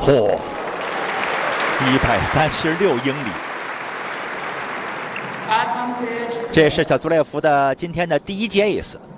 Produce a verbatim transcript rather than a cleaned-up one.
嚯，一百三十六英里。这是小祖列夫的今天的第一节 ace。